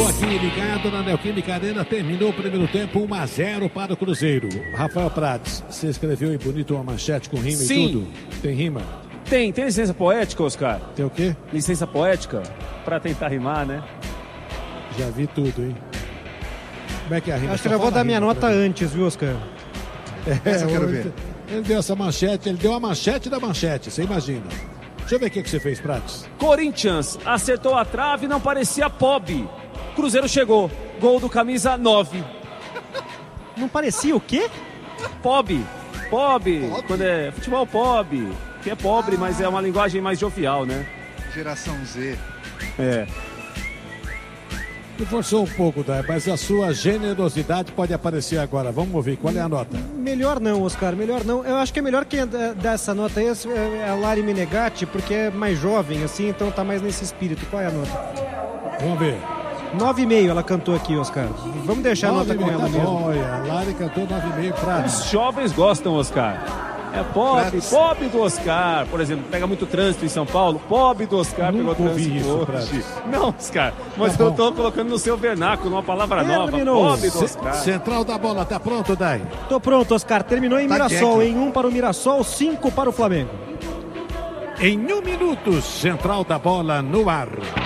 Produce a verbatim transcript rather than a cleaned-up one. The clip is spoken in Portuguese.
aqui ligado na Neoquímica Arena. Terminou o primeiro tempo, um a zero para o Cruzeiro. Rafael Prats, você escreveu em bonito uma manchete com rima Sim. e tudo? Tem rima? Tem, tem licença poética, Oscar? Tem o quê? Licença poética? Pra tentar rimar, né? Já vi tudo, hein? Como é que é a rima? Acho que eu vou dar minha nota antes, viu, Oscar? É, essa eu quero ver. Ele deu essa manchete, ele deu a manchete da manchete, você imagina. Deixa eu ver o que, que você fez, Prats. Corinthians acertou a trave, não parecia pobre. Cruzeiro chegou, gol do camisa nove. Não parecia o quê? Pobre, pobre, quando é futebol pobre, que é pobre, ah. mas é uma linguagem mais jovial, né? Geração Z. É. Me forçou um pouco, tá? Mas a sua generosidade pode aparecer agora. Vamos ouvir. Qual é a nota? Melhor não, Oscar. Melhor não. Eu acho que é melhor quem dá essa nota aí é a Lari Menegatti, porque é mais jovem, assim, então tá mais nesse espírito. Qual é a nota? Vamos ver. nove e meio ela cantou aqui, Oscar. Vamos deixar a nota com ela tá mesmo. Bom, olha, a Lari cantou nove e meio pra... Os jovens gostam, Oscar. É pobre, pobre do Oscar. Por exemplo, pega muito trânsito em São Paulo. Pobre do Oscar pegou trânsito isso, hoje. Não, Oscar, mas tá eu tô colocando no seu vernáculo uma palavra Terminou. nova. Pobre do Oscar. Central da bola, tá pronto, Dai? Tô pronto, Oscar. Terminou em tá Mirassol, quieto. em um para o Mirassol, cinco para o Flamengo. Em um minuto, Central da bola no ar.